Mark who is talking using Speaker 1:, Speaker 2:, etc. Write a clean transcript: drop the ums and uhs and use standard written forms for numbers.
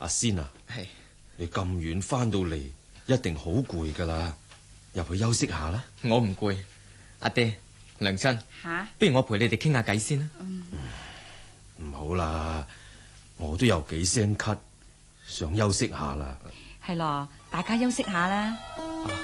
Speaker 1: 阿仙啊，
Speaker 2: 係
Speaker 1: 你咁遠翻到嚟，一定好攰噶啦，入去休息下啦。
Speaker 2: 我唔攰，阿爹娘親，
Speaker 3: 吓，
Speaker 2: 不如我陪你哋傾下偈先啦。
Speaker 1: 唔好啦，我都有幾聲咳，想休息下啦。
Speaker 3: 係咯，大家休息下啦。